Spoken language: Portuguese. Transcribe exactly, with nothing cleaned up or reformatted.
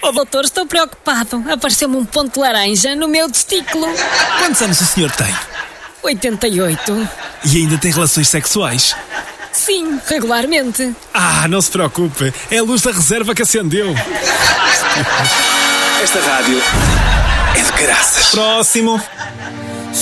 Oh, doutor, estou preocupado. Apareceu-me um ponto laranja no meu testículo. Quantos anos o senhor tem? oitenta e oito. E ainda tem relações sexuais? Sim, regularmente. Ah, não se preocupe. É a luz da reserva que acendeu. Esta rádio é de graças. Próximo.